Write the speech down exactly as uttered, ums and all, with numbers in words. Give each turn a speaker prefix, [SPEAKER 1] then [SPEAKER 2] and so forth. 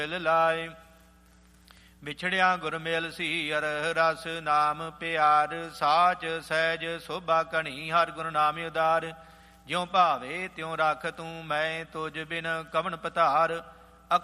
[SPEAKER 1] ਲਾਏ। ਵਿਛੜਿਆ ਗੁਰ ਮੇਲ ਸੀ ਅਰ ਰਸ ਨਾਮ ਪਿਆਰ, ਸਾਚ ਸਹਿਜ ਸੋਭਾ ਕਣੀ ਹਰ ਗੁਰ ਨਾਮ ਉਦਾਰ। ਜਿਉ ਭਾਵੇ ਤਿਉ ਰੱਖ ਤੂੰ ਮੈਂ ਤੁਝ ਬਿਨ ਕਵਣ ਪਧਾਰ,